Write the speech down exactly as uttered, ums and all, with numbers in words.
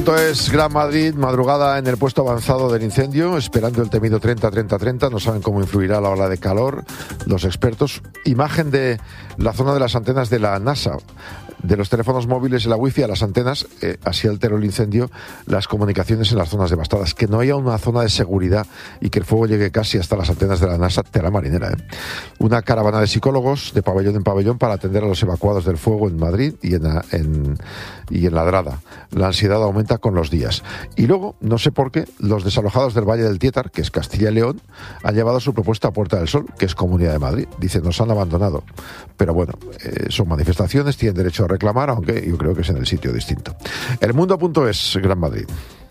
punto es, Gran Madrid, madrugada en el puesto avanzado del incendio, esperando el temido treinta treinta treinta, no saben cómo influirá la ola de calor los expertos. Imagen de la zona de las antenas de la NASA, de los teléfonos móviles y la wifi a las antenas, eh, así alteró el incendio las comunicaciones en las zonas devastadas. Que no haya una zona de seguridad y que el fuego llegue casi hasta las antenas de la NASA, tela marinera, ¿eh? Una caravana de psicólogos de pabellón en pabellón para atender a los evacuados del fuego en Madrid y en, en, y en Ladrada. La ansiedad aumenta con los días. Y luego, no sé por qué, los desalojados del Valle del Tietar, que es Castilla y León, han llevado su propuesta a Puerta del Sol, que es Comunidad de Madrid. Dicen, nos han abandonado. Pero bueno, eh, son manifestaciones, tienen derecho a reclamar, aunque yo creo que es en el sitio distinto. El mundo punto es, Gran Madrid.